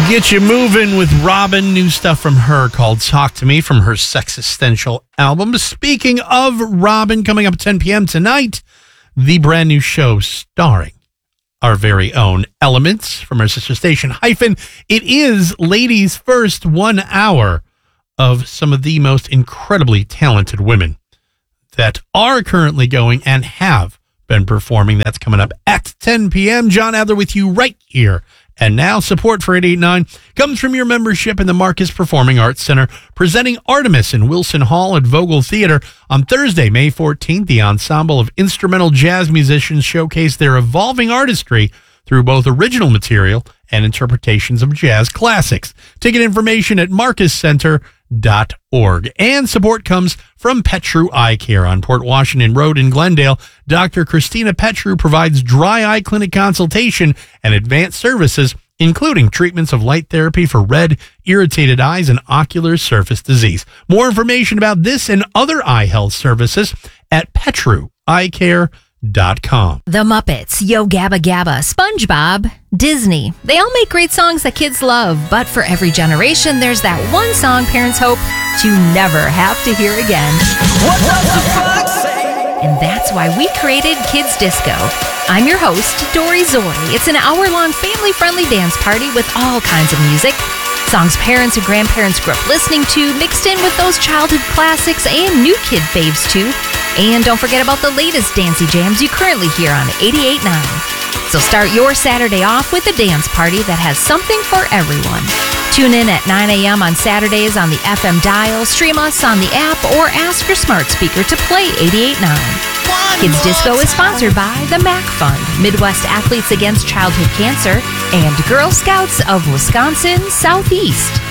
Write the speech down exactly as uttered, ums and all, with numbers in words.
Get you moving with Robin. New stuff from her called Talk to Me from her Sexistential album. Speaking of Robin, coming up at ten p.m. tonight, the brand new show starring our very own Elements from our sister station, Hyphen. It is ladies' first one hour of some of the most incredibly talented women that are currently going and have been performing. That's coming up at ten p.m. John Adler with you right here. And now support for eight eighty-nine comes from your membership in the Marcus Performing Arts Center, presenting Artemis in Wilson Hall at Vogel Theater on Thursday, May fourteenth. The ensemble of instrumental jazz musicians showcase their evolving artistry through both original material and interpretations of jazz classics. Ticket information at marcus center dot org. And support comes from Petru Eye Care on Port Washington Road in Glendale. Doctor Christina Petru provides dry eye clinic consultation and advanced services, including treatments of light therapy for red, irritated eyes, and ocular surface disease. More information about this and other eye health services at petru eye care dot com. The Muppets, Yo Gabba Gabba, SpongeBob, Disney. They all make great songs that kids love, but for every generation, there's that one song parents hope to never have to hear again. What does the fox say? And that's why we created Kids Disco. I'm your host, Dory Zori. It's an hour-long family-friendly dance party with all kinds of music. Songs parents and grandparents grew up listening to, mixed in with those childhood classics and new kid faves too. And don't forget about the latest dancey jams you currently hear on eighty-eight point nine. So start your Saturday off with a dance party that has something for everyone. Tune in at nine a.m. on Saturdays on the F M dial, stream us on the app, or ask your smart speaker to play eighty-eight point nine. Kids Disco is sponsored by the M A C Fund, Midwest Athletes Against Childhood Cancer, and Girl Scouts of Wisconsin Southeast.